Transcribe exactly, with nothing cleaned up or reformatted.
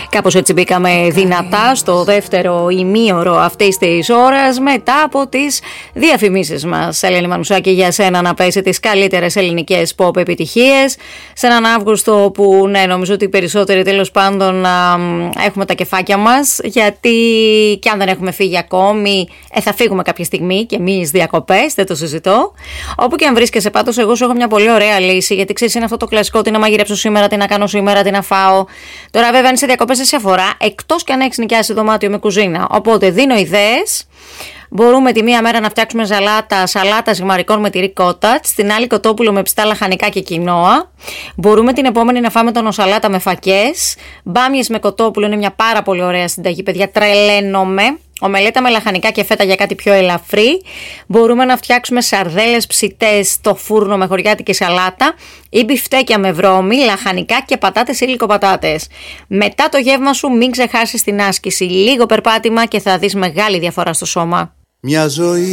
Κάπως έτσι μπήκαμε δυνατά στο δεύτερο ημίωρο αυτής της ώρας μετά από τις διαφημίσεις μας. Ελένη Μανουσάκη, για σένα να πέσει τις καλύτερες ελληνικές pop επιτυχίες σε έναν Αύγουστο που ναι, νομίζω ότι οι περισσότεροι τέλος πάντων α, έχουμε τα κεφάκια μας, γιατί κι αν δεν έχουμε φύγει ακόμη ε, θα φύγουμε κάποια στιγμή και εμείς διακοπές, δεν το συζητώ. Όπου και αν βρίσκεσαι πάντως, εγώ σου έχω μια πολύ ωραία λύση, γιατί ξέρεις είναι αυτό το κλασικό, τι να μαγειρέψω σήμερα, τι να κάνω σήμερα, τι να φάω. Τώρα βέβαια αν είσαι διακοπές σε αφορά, εκτός και αν έχεις νοικιάσει δωμάτιο με κουζίνα. Οπότε δίνω ιδέες. Μπορούμε τη μία μέρα να φτιάξουμε ζαλάτα, σαλάτα ζυμαρικών με τυρί κότατ, την άλλη κοτόπουλο με πιστά λαχανικά και κοινόα. Μπορούμε την επόμενη να φάμε τονοσαλάτα με φακές. Μπάμιες με κοτόπουλο είναι μια πάρα πολύ ωραία συνταγή, παιδιά, τρελαίνομαι. Ομελέτα με λαχανικά και φέτα για κάτι πιο ελαφρύ. Μπορούμε να φτιάξουμε σαρδέλες ψητές στο φούρνο με χωριάτικη σαλάτα ή μπιφτέκια με βρώμη, λαχανικά και πατάτες ή γλυκοπατάτες. Μετά το γεύμα σου μην ξεχάσεις την άσκηση. Λίγο περπάτημα και θα δεις μεγάλη διαφορά στο σώμα. Μια ζωή